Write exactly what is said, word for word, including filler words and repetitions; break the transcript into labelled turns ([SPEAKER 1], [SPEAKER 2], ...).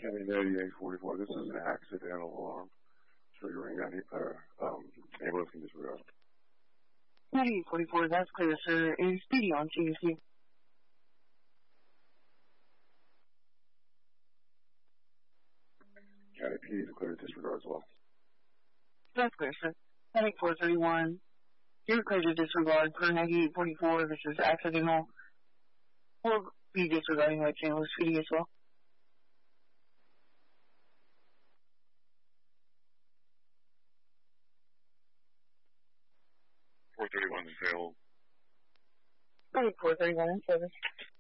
[SPEAKER 1] County ninety-eight forty-four, this is an accidental alarm. So you ring any uh, um, ambulance can disregard.
[SPEAKER 2] ninety-eight forty-four, that's clear, sir. Is Speedy on C S C?
[SPEAKER 1] County P D is clear to disregard as well.
[SPEAKER 2] That's clear, sir. ninety-eight four thirty-one, you're clear to disregard per ninety-eight forty-four. This is accidental. We'll be disregarding that channel with Speedy as well.
[SPEAKER 1] four thirty-one is available.
[SPEAKER 2] ninety-eight four thirty-one, service.